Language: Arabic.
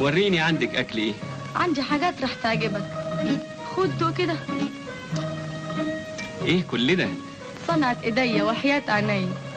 وريني عندك اكل ايه؟ عندي حاجات رح تعجبك. خد دوق كده. ايه كل ده؟ صنعت ايديا وحياة عيني.